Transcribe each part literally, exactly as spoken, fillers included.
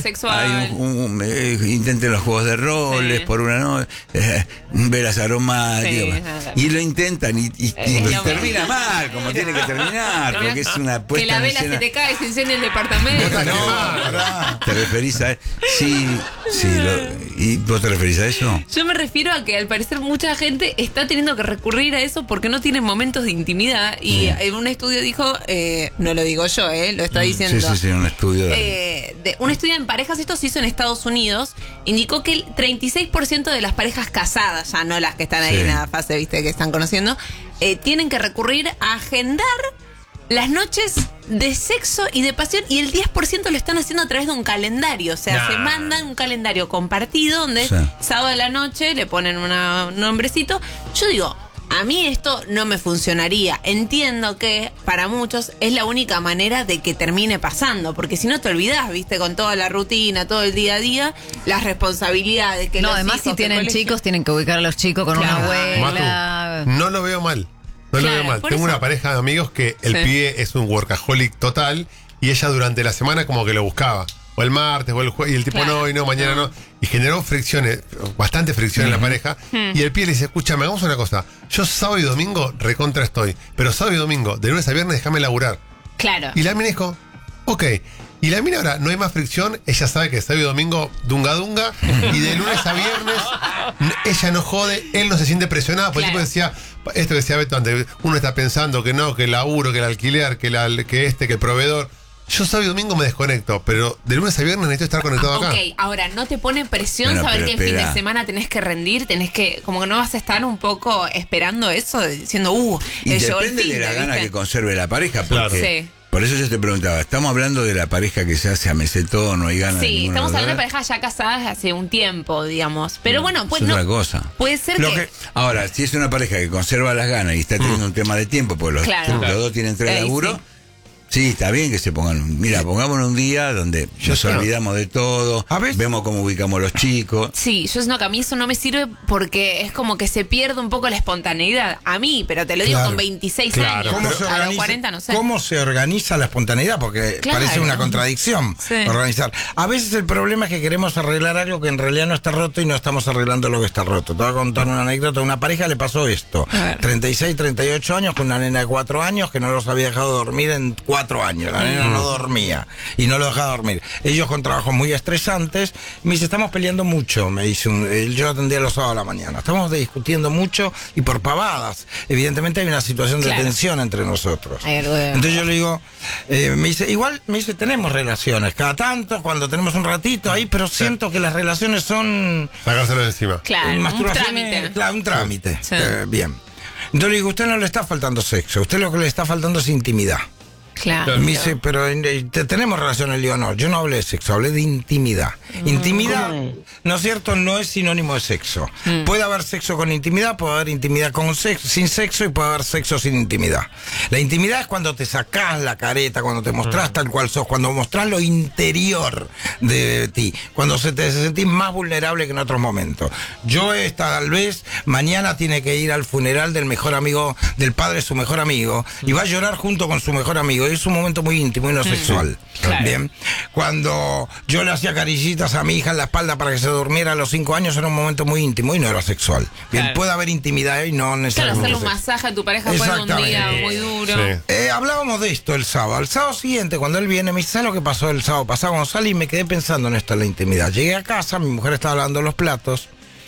sexual. Hay un, un, un, eh, intenten los juegos de roles sí. por una noche, eh, velas aromáticas. Sí, y lo intentan y, y, y, y termina mal, como tiene que terminar, porque es una puesta que la vela en escena. Se te cae, se incendia el departamento. No, no, ¿te referís a sí, sí, lo, ¿y vos te referís a eso? Yo me refiero a que al parecer mucha gente está teniendo que recurrir a eso porque no tienen momentos de intimidad y sí. en un estudio dijo, eh, no lo digo yo, eh, lo está diciendo. Sí, sí, sí, un estudio. De... Eh, de, un estudio en parejas, esto se hizo en Estados Unidos, indicó que el treinta y seis por ciento de las parejas casadas, ya no las que están ahí sí. en la fase, viste, que están conociendo, eh, tienen que recurrir a agendar las noches de sexo y de pasión, y el diez por ciento lo están haciendo a través de un calendario. O sea, nah. se mandan un calendario compartido donde sí. sábado de la noche le ponen una, un nombrecito. Yo digo, a mí esto no me funcionaría. Entiendo que para muchos es la única manera de que termine pasando, porque si no te olvidás, viste, con toda la rutina, todo el día a día, las responsabilidades que no, los además hijos, si tienen colegio... chicos, tienen que ubicar a los chicos con claro. una abuela. Matu, no lo veo mal. No claro, lo veo mal. Tengo eso. Una pareja de amigos que el sí. pibe es un workaholic total y ella durante la semana como que lo buscaba. O el martes, o el jueves, y el tipo claro. no, y no, mañana no. Y generó fricciones, bastante fricción mm. en la pareja. Mm. Y el pibe le dice, escúchame, hagamos una cosa. Yo sábado y domingo recontra estoy. Pero sábado y domingo, de lunes a viernes, déjame laburar. Claro. Y la mina dijo, ok. Y la mina ahora, no hay más fricción, ella sabe que sábado y domingo, dunga dunga, y de lunes a viernes, ella no jode, él no se siente presionado, porque claro. el tipo decía, esto que decía Beto antes, uno está pensando que no, que el laburo, que el alquiler, que, la, que este, que el proveedor. Yo sábado y domingo me desconecto, pero de lunes a viernes necesito estar conectado ah, acá. Ok, ahora, ¿no te pone presión bueno, saber que en fin de semana tenés que rendir? Tenés que, como que no vas a estar un poco esperando eso, diciendo, uh, y el depende fin, de la ¿viste? gana que conserve la pareja, porque... Claro. Sí. Por eso yo te preguntaba, ¿estamos hablando de la pareja que se hace a mesetón, no hay ganas de Sí, estamos de hablando de parejas ya casadas hace un tiempo, digamos. Pero bueno, pues es no, otra cosa. Puede ser Lo que... que... Ahora, si es una pareja que conserva las ganas y está teniendo un tema de tiempo, pues los, claro. los dos tienen tres Ey, laburos... Sí. Sí, está bien que se pongan. Mira, pongámonos un día donde yo nos sé. olvidamos de todo, ¿A veces? vemos cómo ubicamos a los chicos. Sí, yo no, que a mí eso no me sirve porque es como que se pierde un poco la espontaneidad. A mí, pero te lo digo Claro. con veintiséis Claro. años. ¿Cómo se A los organiza, cuarenta no sé. ¿Cómo se organiza la espontaneidad? Porque Claro. parece una contradicción Sí. organizar. A veces el problema es que queremos arreglar algo que en realidad no está roto y no estamos arreglando lo que está roto. Te voy a contar una anécdota. A una pareja le pasó esto. treinta y seis, treinta y ocho años con una nena de cuatro años que no los había dejado dormir en cuatro años. La nena no dormía y no lo dejaba dormir. Ellos con trabajos muy estresantes. Me dice, estamos peleando mucho, me dice. Un, yo atendía los sábados a la mañana. Estamos discutiendo mucho y por pavadas. Evidentemente hay una situación de Claro. tensión entre nosotros. Hay algo de... Entonces yo le digo, eh, me dice, igual, me dice, tenemos relaciones. Cada tanto, cuando tenemos un ratito ahí, pero siento que las relaciones son... Sacárselo de encima. Claro, eh, un masturbaciones- trámite. Claro, un trámite. Sí. Eh, bien. Entonces le digo, usted no le está faltando sexo, usted lo que le está faltando es intimidad. Claro. Me dice, pero eh, te- tenemos relaciones. Le digo, no, yo no hablé de sexo, hablé de intimidad. Mm. Intimidad, ¿no es cierto? No es sinónimo de sexo. Mm. Puede haber sexo con intimidad, puede haber intimidad con sexo, sin sexo y puede haber sexo sin intimidad. La intimidad es cuando te sacás la careta, cuando te mostrás Mm. tal cual sos, cuando mostrás lo interior de ti, cuando se te sentís más vulnerable que en otros momentos. Yo esta tal vez mañana tiene que ir al funeral del mejor amigo, del padre de su mejor amigo, y va a llorar junto con su mejor amigo. Es un momento muy íntimo y no sexual. Claro. Bien. Cuando yo le hacía caricitas a mi hija en la espalda para que se durmiera a los cinco años, era un momento muy íntimo y no era sexual. Bien, Claro. puede haber intimidad y no Claro, necesariamente hacerle un sexo. masaje a tu pareja después de un día Exactamente. muy duro. Sí. Eh, hablábamos de esto el sábado. El sábado siguiente, cuando él viene, me dice, ¿sabes lo que pasó el sábado pasado? Cuando salí, me quedé pensando en esto, en la intimidad. Llegué a casa, mi mujer estaba lavando los platos.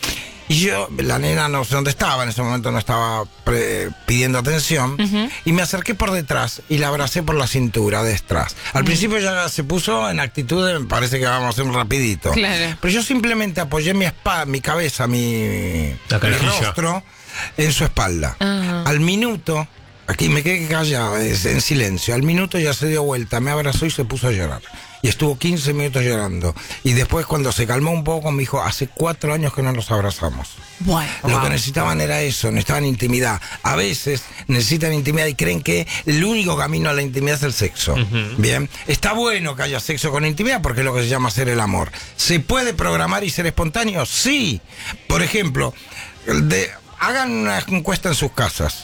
Y yo, la nena no sé dónde estaba, en ese momento no estaba pre- pidiendo atención. Uh-huh. Y me acerqué por detrás y la abracé por la cintura de detrás. Al uh-huh. principio ya se puso en actitud de, me parece que vamos a hacer un rapidito. Claro. Pero yo simplemente apoyé mi espada, mi cabeza, mi, La mi carejilla. rostro en su espalda. Uh-huh. Al minuto, aquí me quedé callado, en silencio. Al minuto ya se dio vuelta, me abrazó y se puso a llorar. Y estuvo quince minutos llorando. Y después, cuando se calmó un poco, me dijo, hace cuatro años que no nos abrazamos. Bueno, Lo wow. que necesitaban era eso, necesitaban intimidad. A veces necesitan intimidad y creen que el único camino a la intimidad es el sexo. Uh-huh. Bien, está bueno que haya sexo con intimidad porque es lo que se llama hacer el amor. ¿Se puede programar y ser espontáneo? Sí. Por ejemplo, de, hagan una encuesta en sus casas.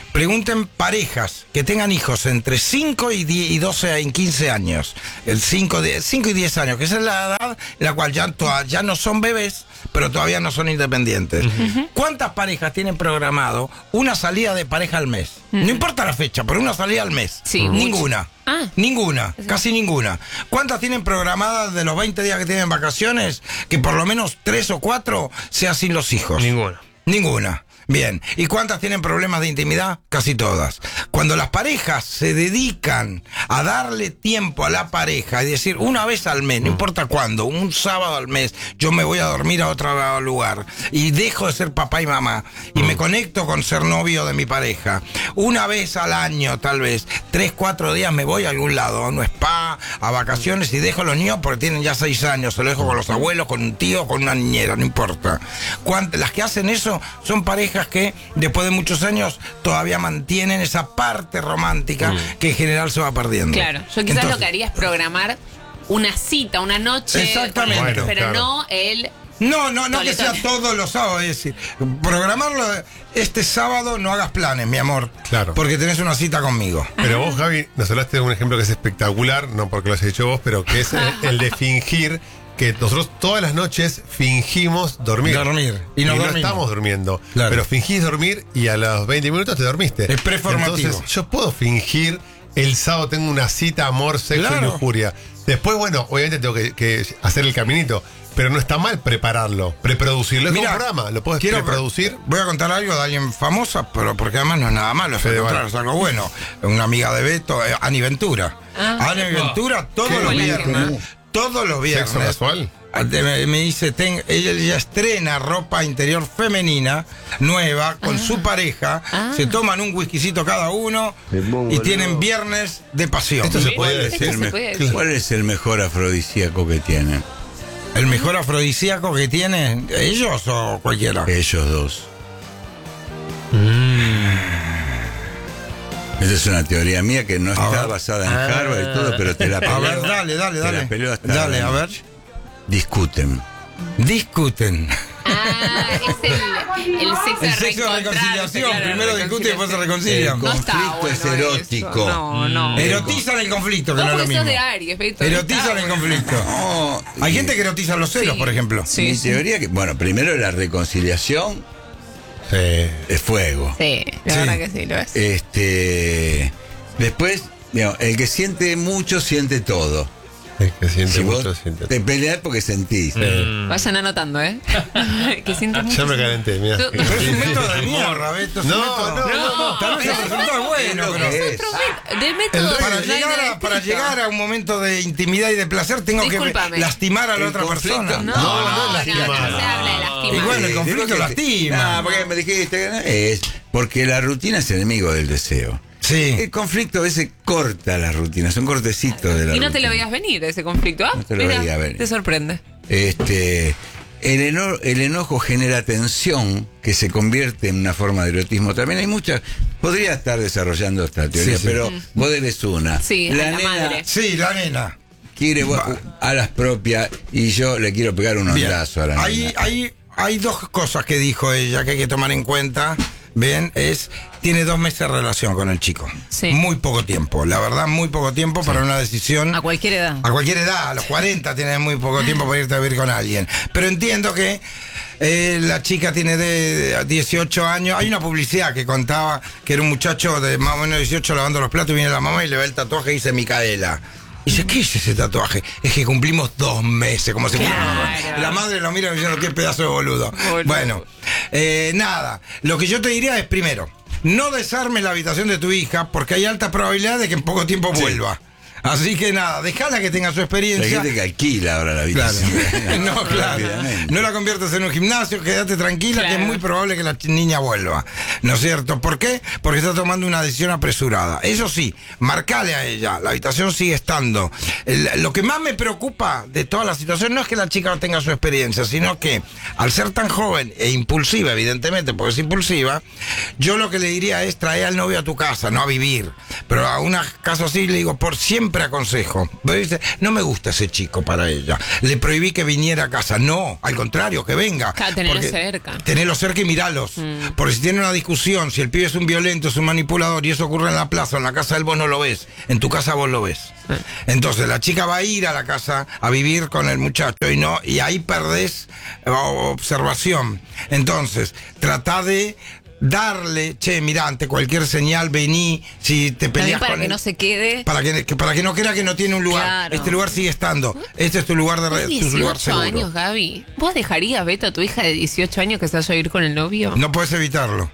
pregunten parejas que tengan hijos entre cinco y diez y doce y quince años. El cinco, de, cinco y diez años, que esa es la edad en la cual ya, toa, ya no son bebés, pero todavía no son independientes. Uh-huh. ¿Cuántas parejas tienen programado una salida de pareja al mes? Uh-huh. No importa la fecha, pero una salida al mes. Sí, ninguna. Ah. Ninguna, casi ninguna. ¿Cuántas tienen programadas de los veinte días que tienen vacaciones que por lo menos tres o cuatro sea sin los hijos? Ninguna. Ninguna. Bien, ¿y cuántas tienen problemas de intimidad? Casi todas. Cuando las parejas se dedican a darle tiempo a la pareja y decir una vez al mes, no importa cuándo, un sábado al mes, yo me voy a dormir a otro lugar y dejo de ser papá y mamá y me conecto con ser novio de mi pareja. Una vez al año, tal vez, tres, cuatro días me voy a algún lado, a un spa, a vacaciones y dejo a los niños porque tienen ya seis años, se lo dejo con los abuelos, con un tío, con una niñera, no importa. ¿Cuántas, las que hacen eso son parejas que después de muchos años todavía mantienen esa parte romántica mm. que en general se va perdiendo. Claro, yo quizás Entonces, lo que haría es programar una cita, una noche, exactamente, bueno, pero claro. no el... No, no, no que sea todos los sábados, es decir, programarlo, este sábado no hagas planes, mi amor, claro, porque tenés una cita conmigo. Pero vos, Javi, nos hablaste de un ejemplo que es espectacular, no porque lo hayas hecho vos, pero que es el, el de fingir que nosotros todas las noches fingimos dormir. Dormir. Y, no, y no estamos durmiendo. Claro. Pero fingís dormir y a los veinte minutos te dormiste. Es preformativo. Entonces, yo puedo fingir el sábado tengo una cita, amor, sexo claro. y lujuria. Después, bueno, obviamente tengo que, que hacer el caminito. Pero no está mal prepararlo, preproducirlo. Es Mira, un programa, lo puedes preproducir. Voy a contar algo de alguien famosa, pero porque además no es nada malo, es, contrario, es algo bueno. Una amiga de Beto, eh, Ani Ventura. Ah, Ani Ventura, todos los viernes. Todos los viernes. ¿Sexo casual? Me, me dice, ten, ella ya estrena ropa interior femenina, nueva, con ah. su pareja. Ah. Se toman un whiskycito cada uno y tienen viernes de pasión. Esto se puede decir. se puede decir. ¿Cuál es el mejor afrodisíaco que tienen? ¿El mejor afrodisíaco que tienen ellos o cualquiera? Ellos dos. Mm. Esa es una teoría mía que no está basada en ah. Harvard y todo, pero te la peleo. A ver, dale, dale, dale. Te la peleo hasta dale, a ver. Discuten. Discuten. Ah, es el, el sexo, el sexo de reconciliación. Claro, primero discuten y después se reconcilian. El conflicto no bueno es erótico. No, no. Erotizan el conflicto, que no, no es lo mismo. De Aries, erotizan el conflicto. No, hay y, gente que erotiza los celos, sí, por ejemplo. Sí, Mi sí. teoría que, bueno, primero la reconciliación sí. es fuego. Sí, la sí. verdad que sí, lo es. Este, después, digamos, el que siente mucho, siente todo. El que siente si mucho, vos siente te peleás porque sentís. Mm. Vayan anotando, ¿eh? que siente mucho. Ya me calenté, mira. Pero es un método de morra, Beto. No, no, no, no. Tal vez el resultado es bueno, pero es de método. Para llegar, a, para llegar a un momento de intimidad y de placer, tengo Disculpame. que lastimar a la otra persona. No, no, no, lastimar. No, no se habla de lastimar. Y bueno, el conflicto lastima. No, porque me dijiste, es porque la rutina es enemigo del deseo. Sí. El conflicto a veces corta la rutina, son cortecitos de la Y no rutina. te lo veías venir ese conflicto, ¿ah? No te lo Mira, veías venir. Te sorprende. Este, el, eno, el enojo genera tensión que se convierte en una forma de erotismo. También hay muchas. Podría estar desarrollando esta teoría, sí, sí. pero mm. vos eres una. Sí, la la nena madre. Sí, la nena. Quiere a las propias y yo le quiero pegar un ondazo a la hay, nena. Hay, hay dos cosas que dijo ella que hay que tomar en cuenta. Bien, es tiene dos meses de relación con el chico. Sí. Muy poco tiempo, la verdad, muy poco tiempo sí. para una decisión. A cualquier edad. A cualquier edad, a los cuarenta tienes muy poco tiempo para irte a vivir con alguien. Pero entiendo que eh, la chica tiene de dieciocho años. Hay una publicidad que contaba que era un muchacho de más o menos dieciocho lavando los platos y viene la mamá y le ve el tatuaje y dice Micaela. Y dice, ¿qué es ese tatuaje? Es que cumplimos dos meses, como si fuera. Claro. La madre lo mira diciendo, qué pedazo de boludo. boludo. Bueno, eh, nada. Lo que yo te diría es, primero, no desarmes la habitación de tu hija, porque hay alta probabilidad de que en poco tiempo vuelva. Sí. Así que nada, déjala que tenga su experiencia. La gente que alquila ahora la habitación. Claro. No, claro. No la conviertas en un gimnasio, quédate tranquila, claro. que es muy probable que la niña vuelva. ¿No es cierto? ¿Por qué? Porque está tomando una decisión apresurada. Eso sí, marcale a ella, la habitación sigue estando. El, lo que más me preocupa de toda la situación no es que la chica no tenga su experiencia, sino que al ser tan joven e impulsiva, evidentemente, porque es impulsiva, yo lo que le diría es traer al novio a tu casa, no a vivir. Pero a un caso así le digo, por siempre siempre aconsejo. Dice, no me gusta ese chico para ella. Le prohibí que viniera a casa. No, al contrario, que venga. Claro, tenerlo cerca. Tenerlo cerca y miralos. Mm. Porque si tiene una discusión, si el pibe es un violento, es un manipulador y eso ocurre en la plaza, en la casa de él vos no lo ves. En tu casa vos lo ves. Sí. Entonces la chica va a ir a la casa a vivir con el muchacho y no, y ahí perdés observación. Entonces, trata de darle, che, mira, ante cualquier señal vení, si te peleas para con que él, no se quede, para que, que para que no crea que no tiene un lugar. Claro. Este lugar sigue estando. Este es tu lugar de re, tu lugar seguro. dieciocho años, Gaby. ¿Vos dejarías, Beto, a tu hija de dieciocho años que se vaya a ir con el novio? No puedes evitarlo.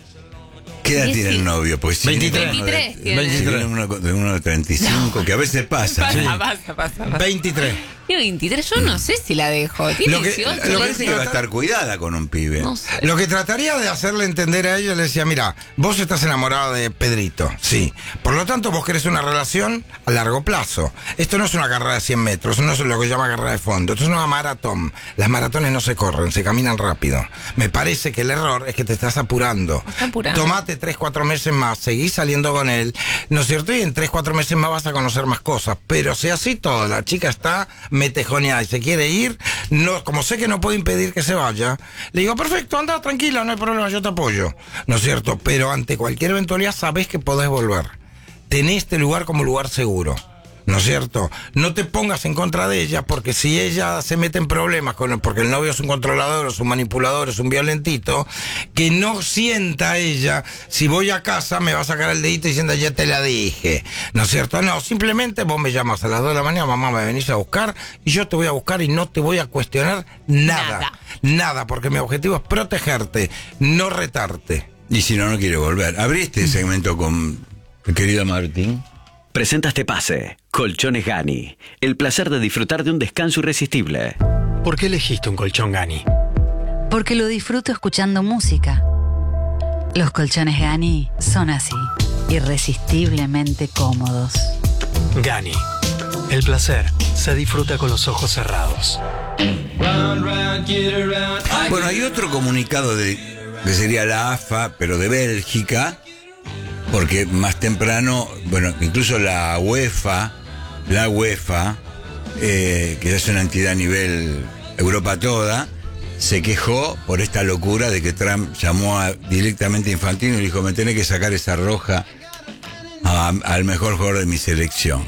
¿Qué edad tiene el novio? Pues veintitrés. veintitrés. veintitrés. Uno de uno de treinta y cinco, no. Que a veces pasa. Pasa, ¿sí? pasa, pasa, pasa. veintitrés. Tiene veintitrés, yo no sé si la dejo. Tiene lo que, dieciocho. Lo que parece que va a estar cuidada con un pibe. No sé. Lo que trataría de hacerle entender a ella, le decía, mira, vos estás enamorada de Pedrito, sí. Por lo tanto, vos querés una relación a largo plazo. Esto no es una carrera de cien metros, no es lo que se llama carrera de fondo. Esto es una maratón. Las maratones no se corren, se caminan rápido. Me parece que el error es que te estás apurando. Está apurando. Tomate tres, cuatro meses más, seguís saliendo con él, ¿no es cierto? Y en tres, cuatro meses más vas a conocer más cosas. Pero si así todo, la chica está metejoneada y se quiere ir, no, como sé que no puedo impedir que se vaya, le digo, perfecto, anda tranquila, no hay problema, yo te apoyo, ¿no es cierto? Pero ante cualquier eventualidad sabés que podés volver. Tenés este lugar como lugar seguro, ¿no es cierto? No te pongas en contra de ella, porque si ella se mete en problemas con, porque el novio es un controlador, es un manipulador, es un violentito, que no sienta ella, si voy a casa me va a sacar el dedito diciendo ya te la dije, ¿no es cierto? No, simplemente vos me llamas a las dos de la mañana, mamá, me venís a buscar y yo te voy a buscar y no te voy a cuestionar nada, nada, nada porque mi objetivo es protegerte, no retarte. Y si no, no quiere volver. Abrí este segmento con el querido Martín. Presenta este pase, Colchones Gani. El placer de disfrutar de un descanso irresistible. ¿Por qué elegiste un colchón Gani? Porque lo disfruto escuchando música. Los colchones Gani son así, irresistiblemente cómodos. Gani. El placer se disfruta con los ojos cerrados. Bueno, hay otro comunicado de que sería la A F A, pero de Bélgica. Porque más temprano, bueno, incluso la UEFA, la UEFA, eh, que es una entidad a nivel Europa toda, se quejó por esta locura de que Trump llamó a, directamente a Infantino y le dijo, me tenés que sacar esa roja a, al mejor jugador de mi selección.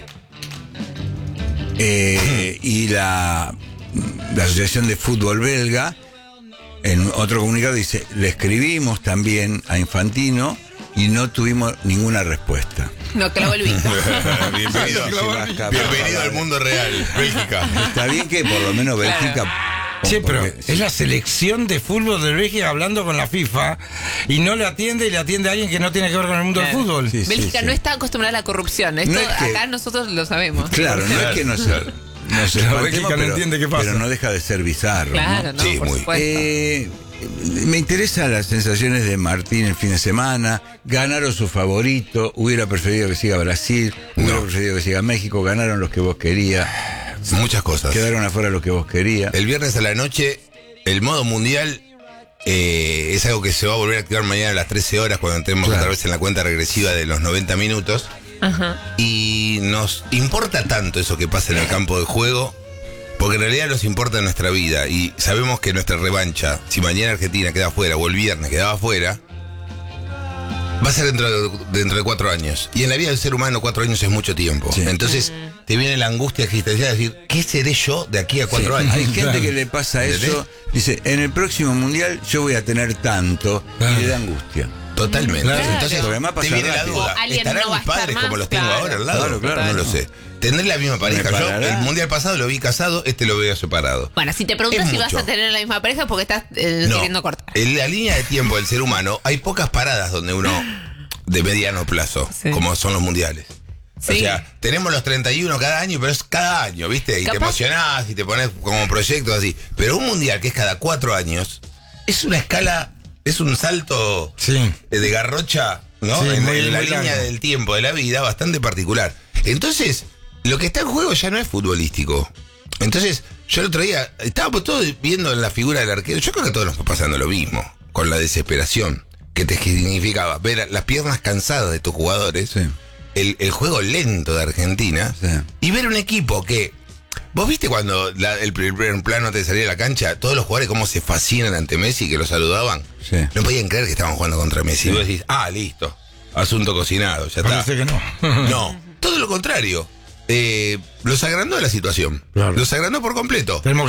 Eh, y la, la Asociación de Fútbol Belga, en otro comunicado dice, le escribimos también a Infantino, y no tuvimos ninguna respuesta. No, clavó el visto. Bienvenido, bienvenido al mundo real, Bélgica. Está bien que por lo menos Bélgica... Sí, pero es la selección de fútbol de Bélgica hablando con la FIFA y no le atiende y le atiende a alguien que no tiene que ver con el mundo claro. del fútbol. Sí, Bélgica sí, no sí. está acostumbrada a la corrupción. Esto no es que, acá nosotros lo sabemos. Claro, no es que no se... No se la Bélgica no pero, entiende qué pasa. Pero no deja de ser bizarro. Claro, ¿no? no, Sí, por muy. supuesto. Eh, me interesan las sensaciones de Martín el fin de semana. Ganaron su favorito. Hubiera preferido que siga Brasil. Hubiera no. preferido que siga México. Ganaron los que vos querías. Muchas cosas. Quedaron afuera los que vos querías. El viernes a la noche, el modo mundial eh, es algo que se va a volver a activar mañana a las trece horas cuando entremos claro. otra vez en la cuenta regresiva de los noventa minutos. Ajá. Y nos importa tanto eso que pasa en el campo de juego. Porque en realidad nos importa nuestra vida y sabemos que nuestra revancha, si mañana Argentina queda afuera o el viernes quedaba afuera, va a ser dentro de, dentro de cuatro años. Y en la vida del ser humano cuatro años es mucho tiempo. Sí. Entonces mm. te viene la angustia existencial de decir, ¿qué seré yo de aquí a cuatro sí. años? Hay gente que le pasa eso, dice, en el próximo mundial yo voy a tener tanto claro. y le da angustia. Totalmente. Claro. Entonces te viene la duda, ¿estarán no mis padres como los tengo claro. ahora al lado? Claro, claro, no lo sé. Tendré la misma pareja. Yo el mundial pasado lo vi casado, este lo veo separado. Bueno, si te preguntas es si mucho. vas a tener la misma pareja porque estás eh, no, queriendo cortar. En la línea de tiempo del ser humano hay pocas paradas donde uno de mediano plazo, sí. como son los mundiales. Sí. O sea, tenemos los treinta y uno cada año, pero es cada año, ¿viste? Y ¿capaz? Te emocionás y te pones como proyectos así. Pero un mundial que es cada cuatro años, es una escala, es un salto sí. de garrocha, ¿no? Sí, en, muy, en la muy línea largo. Del tiempo de la vida bastante particular. Entonces, lo que está en juego ya no es futbolístico. Entonces, yo el otro día, estábamos todos viendo en la figura del arquero, yo creo que a todos nos está pasando lo mismo, con la desesperación que te significaba ver las piernas cansadas de tus jugadores. Sí. el, el juego lento de Argentina sí. y ver un equipo que... ¿Vos viste cuando la, el primer plano te salía a la cancha? Todos los jugadores cómo se fascinan ante Messi, que lo saludaban. Sí. No podían creer que estaban jugando contra Messi. Sí. Y vos decís, ah, listo, asunto cocinado, ya Parece está. que no. No, todo lo contrario. Eh, los agrandó la situación. Claro. Los agrandó por completo. Tenemos